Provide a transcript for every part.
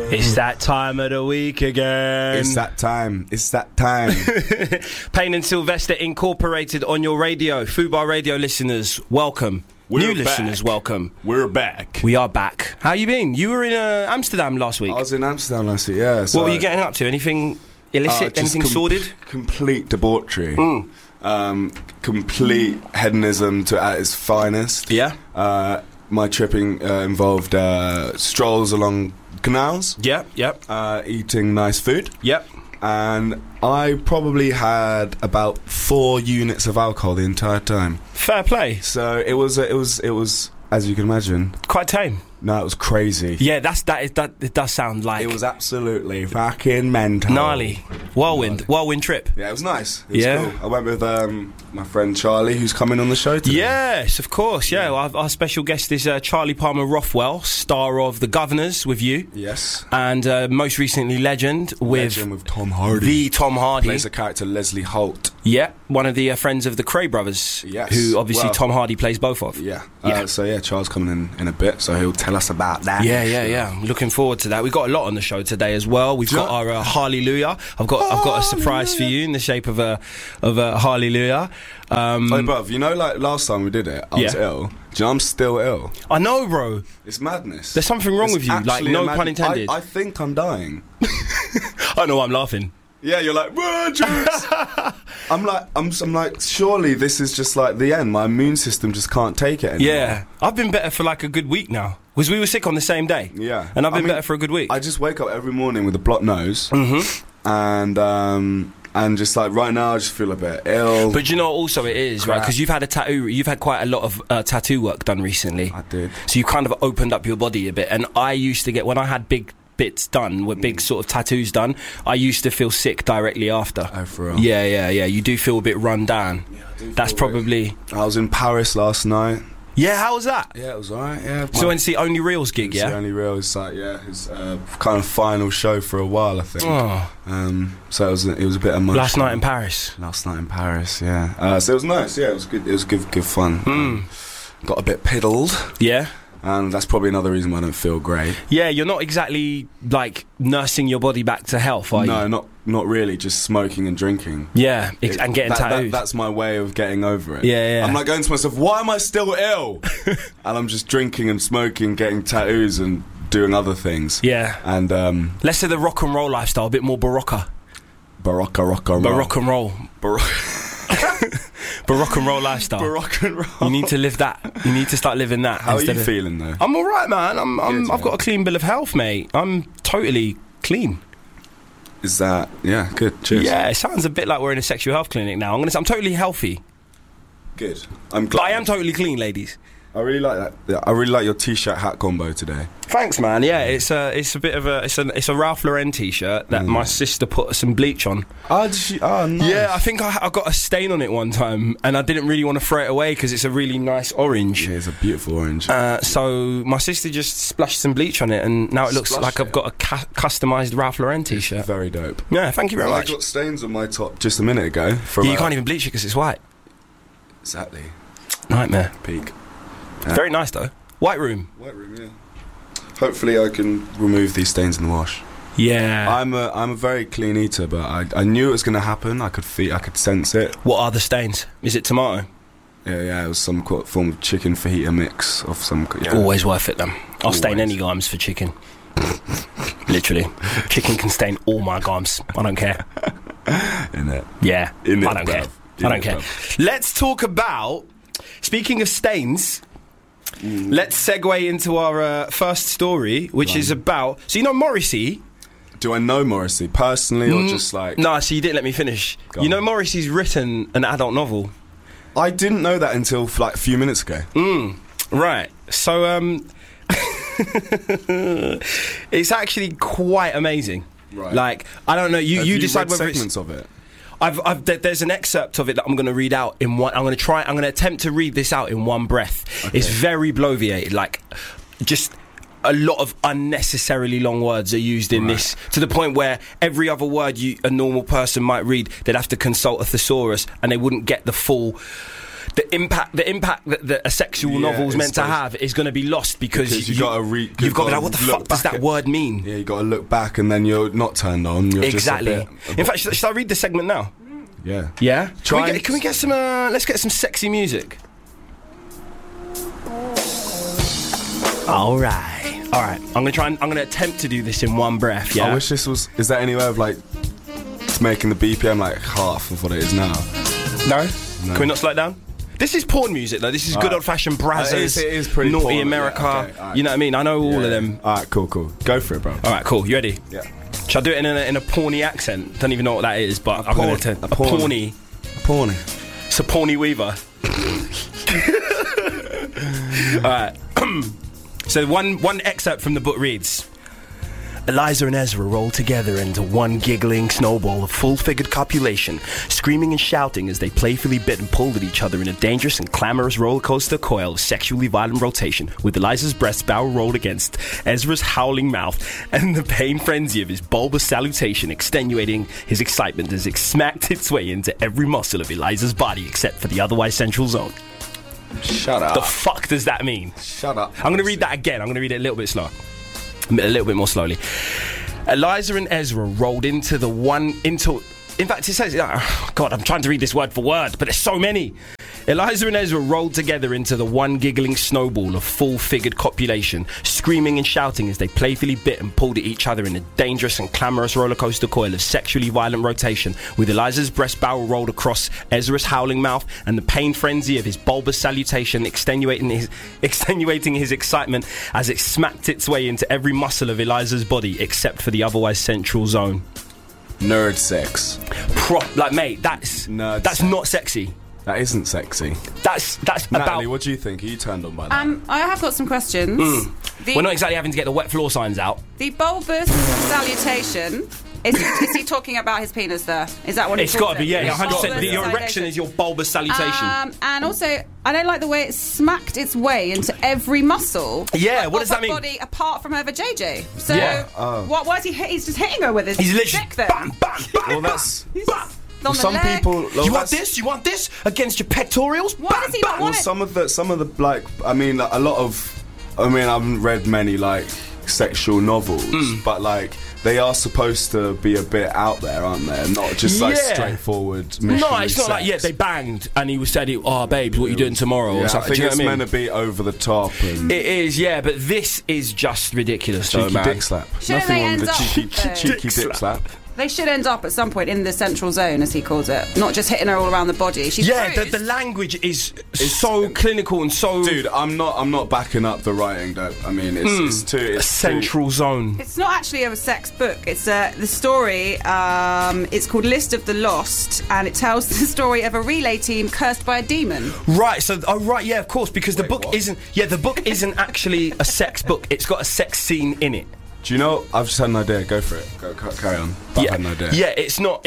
It's that time of the week again. It's that time. It's that time. Payne and Sylvester Incorporated on your radio. Fubar Radio listeners, welcome. We're New back. listeners, welcome. We're back. We are back. How you been? You were in Amsterdam last week. I was in Amsterdam last week, yeah. So what were you getting up to? Anything illicit? Anything sordid? Complete debauchery. Complete hedonism at its finest. Yeah. My tripping involved strolls along canals. Yep. Eating nice food. Yep. And I probably had about 4 units of alcohol the entire time. Fair play. So it was as you can imagine. Quite tame. No, it was crazy. Yeah, it does sound like It was absolutely fucking mental. gnarly. Whirlwind trip. Yeah, it was nice. It was Yeah. cool. I went with my friend Charlie, who's coming on the show today. Yes, of course. Yeah, our special guest is Charlie Palmer Rothwell, star of The Governors with you. Yes. And most recently Legend with Tom Hardy. the Tom Hardy. Plays a character Leslie Holt. Yeah, one of the friends of the Cray brothers. Yes. Who obviously Well, Tom Hardy plays both of. Yeah. Yeah. So Charles coming in a bit, so he'll tell us about that. Yeah. I'm looking forward to that. We've got a lot on the show today as well. We've got our Hallelujah. I've got a surprise for you in the shape of a Hallelujah. Hey, bruv, you know, like last time we did it, I was ill. Do you know I'm still ill? I know, bro. It's madness. There's something wrong with you. Like, actually no a pun intended. I think I'm dying. I know I'm laughing. Yeah, you're like, "Whoa, Juice." I'm like, surely this is just like the end. My immune system just can't take it anymore. Yeah. I've been better for like a good week now. Because we were sick on the same day. Yeah. And I've been better for a good week. I just wake up every morning with a blocked nose. And just like right now I just feel a bit ill. But you know also it is, right? Crap. Because you've had a tattoo. You've had quite a lot of tattoo work done recently. I did. So you kind of opened up your body a bit. And I used to get, when I had big bits done, with big sort of tattoos done, I used to feel sick directly after. Oh, for real? Yeah. You do feel a bit run down. Yeah, I do That's feel probably... I was in Paris last night. Yeah, how was that? Yeah, it was alright. Yeah. So when's the Only Reels gig, It's the yeah? only real. It's like his kind of final show for a while, I think. Oh, So it was a bit emotional. last night in Paris. Last night in Paris, yeah. So it was nice. Yeah, it was good. It was good fun. Got a bit piddled, Yeah? and that's probably another reason why I don't feel great. Yeah, you're not exactly, like, nursing your body back to health, are you? No, not really. Just smoking and drinking. Yeah, and getting tattoos. That's my way of getting over it. Yeah. I'm like going to myself, why am I still ill? And I'm just drinking and smoking, getting tattoos and doing other things. Yeah. And Less of the rock and roll lifestyle, a bit more barocca. Baroque and roll. Baroque and roll lifestyle. Baroque and roll. You need to live that. You need to start living that. How are you feeling though? I'm alright, man. Good, I've got a clean bill of health, mate. I'm totally clean. Is that good? Cheers. Yeah, it sounds a bit like we're in a sexual health clinic now. I'm totally healthy. Good. I'm But glad. I am totally clean, ladies. I really like that. Yeah, I really like your t-shirt hat combo today. Thanks, man. Yeah, it's a bit of a Ralph Lauren t-shirt that my sister put some bleach on. Oh, did she? Oh, nice. Yeah, I think I got a stain on it one time, and I didn't really want to throw it away because it's a really nice orange. Yeah, it's a beautiful orange. So my sister just splashed some bleach on it, and now it looks Splash like it. I've got a customised Ralph Lauren t-shirt. Very dope. Yeah, thank you very I much. got stains on my top just a minute ago. Yeah, you can't even bleach it because it's white. Exactly. Nightmare. Peak. Very nice though. White room. White room, yeah. Hopefully I can remove these stains in the wash. Yeah. I'm a very clean eater, but I knew it was going to happen. I could sense it. What are the stains? Is it tomato? Yeah, it was some form of chicken fajita mix of some. Yeah. Always worth it, then. I'll stain Always. any garms for chicken. Literally. Chicken can stain all my garms. I don't care. In it. Yeah. In it, I don't care. bruv. I don't care. Let's talk about, speaking of stains, let's segue into our first story, which is about, so you know Morrissey? Do I know Morrissey personally or just like... No, so you didn't let me finish. Go You know on. Morrissey's written an adult novel? I didn't know that until like a few minutes ago. Right. So, it's actually quite amazing. Right. Like, I don't know, you Have decide read whether it's... segments of it? There's an excerpt of it that I'm going to read out in one. I'm going to attempt to read this out in one breath. Okay. It's very bloviated, like just a lot of unnecessarily long words are used in this, to the point where every other word a normal person might read, they'd have to consult a thesaurus and they wouldn't get the full the impact that a sexual novel is meant to have is going to be lost because you've got to be like, what the fuck does that word mean? Yeah, you got to look back, and then you're not turned on. You're exactly. Just a bit, in fact, should I read the segment now? Yeah. Yeah. Can we get some? Let's get some sexy music. All right. I'm gonna attempt to do this in one breath. Yeah. I wish this was. Is there any way of like making the BPM like half of what it is now? No. Can we not slow it down? This is porn music though. This is good old-fashioned Brazzers. It is pretty Naughty porn, America. Yeah, okay, right. You know what I mean? I know all of them. Alright, cool. Go for it, bro. Alright, cool. You ready? Yeah. Should I do it in a porny accent? Don't even know what that is, but I'm going to... A porny. It's a porny Weaver. Alright. So one excerpt from the book reads... Eliza and Ezra roll together into one giggling snowball of full-figured copulation, screaming and shouting as they playfully bit and pulled at each other in a dangerous and clamorous rollercoaster coil of sexually violent rotation, with Eliza's breast barrel rolled against Ezra's howling mouth and the pain frenzy of his bulbous salutation extenuating his excitement as it smacked its way into every muscle of Eliza's body except for the otherwise central zone. Shut up. The fuck does that mean? Shut up. I'm going to read that again. I'm going to read it a little bit slower. A little bit more slowly. Eliza and Ezra rolled into... In fact, it says... Oh, God, I'm trying to read this word for word, but there's so many. Eliza and Ezra rolled together into the one giggling snowball of full-figured copulation, screaming and shouting as they playfully bit and pulled at each other in a dangerous and clamorous rollercoaster coil of sexually violent rotation, with Eliza's breast barrel rolled across Ezra's howling mouth and the pain frenzy of his bulbous salutation extenuating his excitement as it smacked its way into every muscle of Eliza's body except for the otherwise central zone. Nerd sex. Mate, that's not sexy. That isn't sexy. That's Natalie, what do you think? Are you turned on by that? I have got some questions. We're not exactly having to get the wet floor signs out. The bulbous salutation. Is he talking about his penis there? Is that what it's got to be? Yeah, 100%. Your erection is your bulbous salutation. And also, I don't like the way it smacked its way into every muscle. Yeah, what does that mean? Body apart from over JJ. So, yeah. Why is he? He's just hitting her with his. He's literally dick then. bam, bam, bam. Well, that's. Bam. Some people. You want this? You want this against your pectorials? Why does he not want it? Some of the like. I mean, a lot of. I mean, I haven't read many like sexual novels, but like. They are supposed to be a bit out there, aren't they? Not just like straightforward. No, it's not like they banged and he said, "Oh, babes, what are you doing tomorrow?" Yeah, or something. I think it's meant to be over the top. And it is, yeah, but this is just ridiculous. Cheeky man. Dick slap. Shouldn't Nothing they wrong with end the cheeky dick slap. They should end up at some point in the central zone, as he calls it, not just hitting her all around the body. She's the language is so clinical and so. Dude, I'm not backing up the writing. Though. I mean, it's too central zone. It's not actually a sex book. It's the story. It's called List of the Lost, and it tells the story of a relay team cursed by a demon. Right. So, yeah, of course, because the book isn't. Yeah, the book isn't actually a sex book. It's got a sex scene in it. Do you know? I've just had an idea. Go for it. Go carry on. But I've had an idea. Yeah, it's not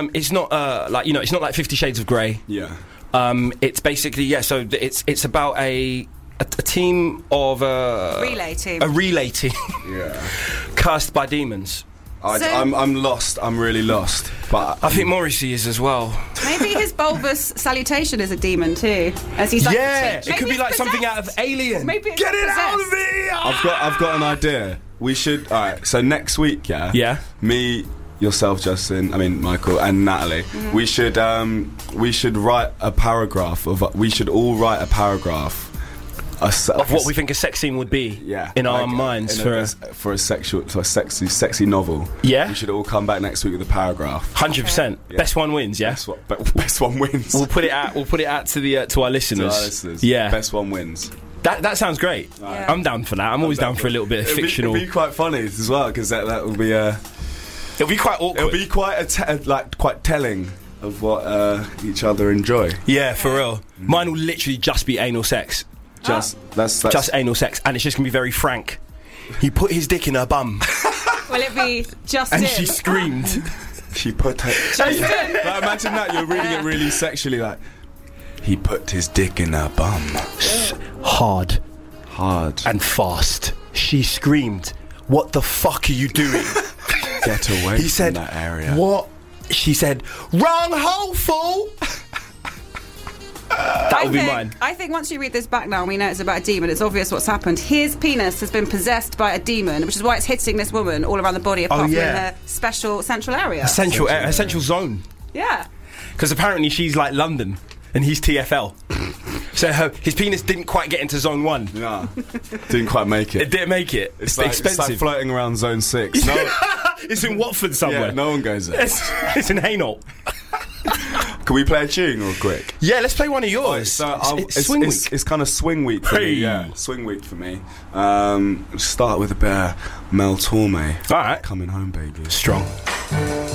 like it's not like 50 Shades of Grey. Yeah. It's basically So it's about a team of relay team. A relay team. Yeah. Cursed by demons. I'm lost. I'm really lost. But I think Morrissey is as well. Maybe his bulbous salutation is a demon too. As he's like, it could be like something out of Alien. Maybe get it out of me! I've got an idea. We should. All right. So next week, yeah. Me, yourself, Justin. I mean, Michael and Natalie. Mm-hmm. We should write a paragraph of. We should all write a paragraph. Of what we think a sex scene would be in our minds for a sexy novel. Yeah, we should all come back next week with a paragraph. 100%. Yeah. Best one wins. Yeah, best one wins. We'll put it out to our listeners. Yeah, best one wins. That sounds great. Yeah. I'm down for that. I'm always down for a little bit of fictional. It'll be quite funny as well because that will be It'll be quite awkward. It'll be quite quite telling of what each other enjoy. Yeah, for real. Mine will literally just be anal sex. That's just anal sex, and it's just gonna be very frank. He put his dick in her bum. Will it be just? And she screamed. She put her. Like, imagine that you're reading it really sexually, like he put his dick in her bum. Hard, and fast. She screamed, "What the fuck are you doing? Get away he said, from that area." What? She said, "Wrong hole, fool." That would be mine. I think once you read this back now and we know it's about a demon, it's obvious what's happened. His penis has been possessed by a demon, which is why it's hitting this woman all around the body, apart from in her special central area. Central zone. Yeah. Because apparently she's like London and he's TFL. So his penis didn't quite get into zone 1. No, didn't quite make it. It didn't make it. It's expensive. It's like floating around zone 6. No, it's in Watford somewhere. Yeah, no one goes there. It's in Hainault. Can we play a tune real quick? Yeah, let's play one of yours. It's swing week. It's kind of swing week for me. Yeah, swing week for me. Start with a bit of Mel Torme. All right. Coming Home, baby. Strong.